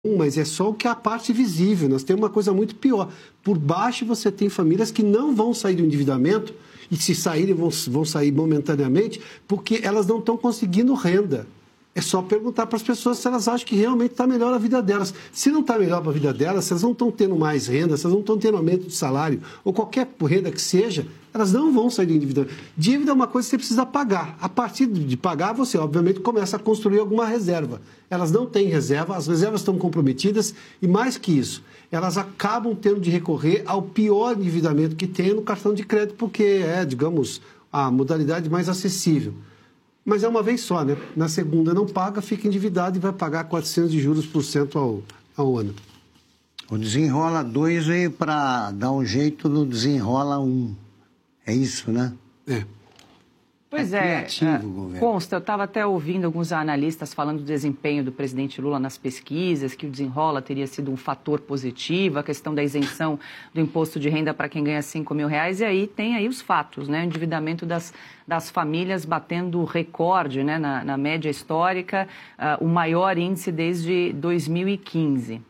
Mas é só o que é a parte visível. Nós temos uma coisa muito pior. Por baixo você tem famílias que não vão sair do endividamento, e se saírem vão sair momentaneamente, porque elas não estão conseguindo renda. É só perguntar para as pessoas se elas acham que realmente está melhor a vida delas. Se não está melhor para a vida delas, se elas não estão tendo mais renda, se elas não estão tendo aumento de salário, ou qualquer renda que seja, elas não vão sair do endividamento. Dívida é uma coisa que você precisa pagar. A partir de pagar, você, obviamente, começa a construir alguma reserva. Elas não têm reserva, as reservas estão comprometidas, e mais que isso, elas acabam tendo de recorrer ao pior endividamento que tem no cartão de crédito, porque é, digamos, a modalidade mais acessível. Mas é uma vez só, né? Na segunda não paga, fica endividado e vai pagar 400 de juros por cento ao ano. O Desenrola 2 veio para dar um jeito no Desenrola 1. É isso, né? É. Pois consta, eu estava até ouvindo alguns analistas falando do desempenho do presidente Lula nas pesquisas, que o Desenrola teria sido um fator positivo, a questão da isenção do imposto de renda para quem ganha R$5.000, e aí tem aí os fatos, né? O endividamento das famílias batendo recorde, né? Na média histórica, o maior índice desde 2015.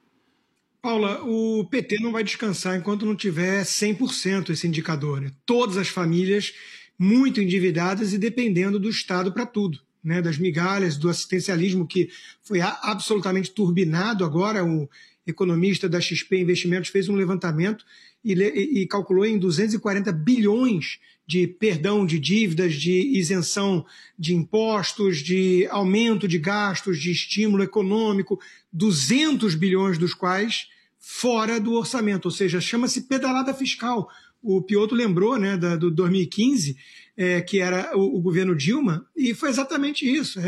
Paula, o PT não vai descansar enquanto não tiver 100% esse indicador, né? Todas as famílias muito endividadas e dependendo do Estado para tudo, né? Das migalhas, do assistencialismo que foi absolutamente turbinado agora. O economista da XP Investimentos fez um levantamento e calculou em 240 bilhões de perdão de dívidas, de isenção de impostos, de aumento de gastos, de estímulo econômico, 200 bilhões dos quais fora do orçamento, ou seja, chama-se pedalada fiscal. O Piotr lembrou, né, do 2015, que era o governo Dilma, e foi exatamente isso,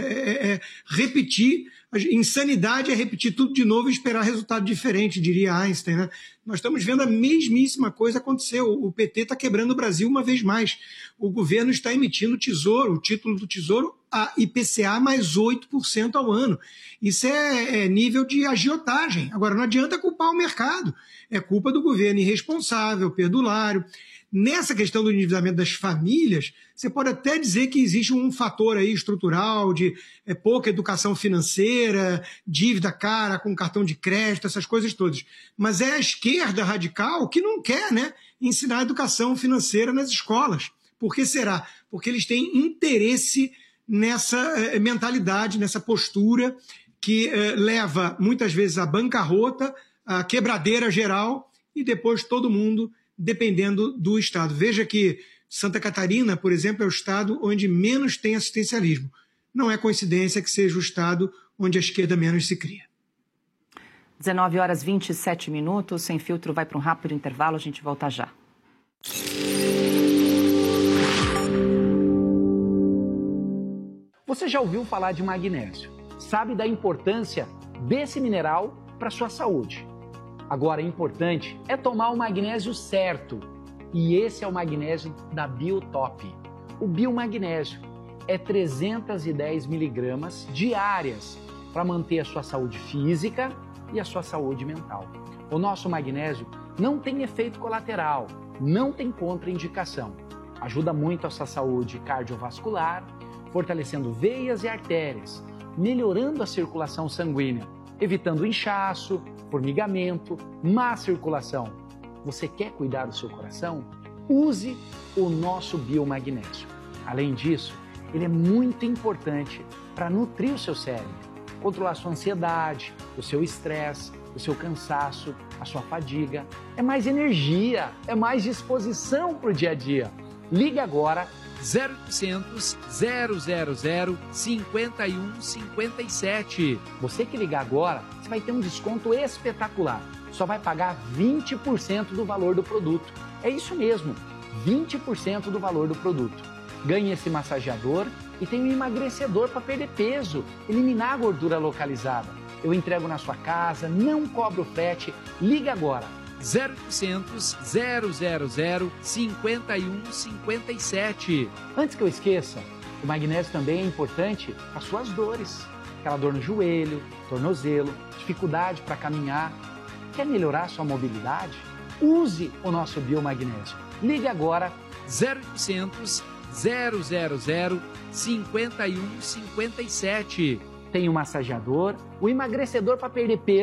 repetir, insanidade é repetir tudo de novo e esperar resultado diferente, diria Einstein, né? Nós estamos vendo a mesmíssima coisa acontecer, o PT está quebrando o Brasil uma vez mais, o governo está emitindo o título do Tesouro, a IPCA mais 8% ao ano, isso é nível de agiotagem. Agora, não adianta culpar o mercado, é culpa do governo irresponsável, perdulário. Nessa questão do endividamento das famílias, você pode até dizer que existe um fator aí estrutural de pouca educação financeira, dívida cara com cartão de crédito, essas coisas todas. Mas é a esquerda radical que não quer, né, ensinar educação financeira nas escolas. Por que será? Porque eles têm interesse nessa mentalidade, nessa postura que leva muitas vezes à bancarrota, à quebradeira geral e depois todo mundo dependendo do Estado. Veja que Santa Catarina, por exemplo, é o estado onde menos tem assistencialismo. Não é coincidência que seja o estado onde a esquerda menos se cria. 19h27, Sem Filtro vai para um rápido intervalo, a gente volta já. Você já ouviu falar de magnésio? Sabe da importância desse mineral para a sua saúde? Agora, importante é tomar o magnésio certo. E esse é o magnésio da Biotop. O biomagnésio é 310 miligramas diárias para manter a sua saúde física e a sua saúde mental. O nosso magnésio não tem efeito colateral, não tem contraindicação. Ajuda muito a sua saúde cardiovascular, fortalecendo veias e artérias, melhorando a circulação sanguínea, evitando inchaço, formigamento, má circulação. Você quer cuidar do seu coração? Use o nosso biomagnésio. Além disso, ele é muito importante para nutrir o seu cérebro, controlar sua ansiedade, o seu estresse, o seu cansaço, a sua fadiga. É mais energia, é mais disposição para o dia a dia. Ligue agora 0800 000 5157. Você que ligar agora, você vai ter um desconto espetacular. Só vai pagar 20% do valor do produto. É isso mesmo, 20% do valor do produto. Ganhe esse massageador e tem um emagrecedor para perder peso, eliminar a gordura localizada. Eu entrego na sua casa, não cobro frete. Liga agora. 0800 000 5157. Antes que eu esqueça, o magnésio também é importante para suas dores. Aquela dor no joelho, tornozelo, dificuldade para caminhar. Quer melhorar sua mobilidade? Use o nosso biomagnésio. Ligue agora 0800 000 5157. tem o massageador, o emagrecedor para perder peso.